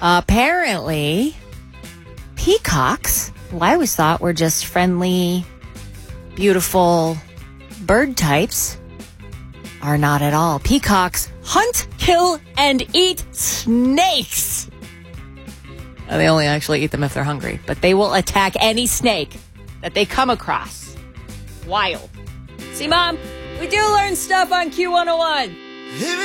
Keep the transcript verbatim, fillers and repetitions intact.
Apparently, peacocks, who I always thought were just friendly, beautiful bird types, are not at all. Peacocks hunt, kill, and eat snakes. Uh, They only actually eat them if they're hungry, but they will attack any snake that they come across. Wild. See, Mom, we do learn stuff on Q one oh one.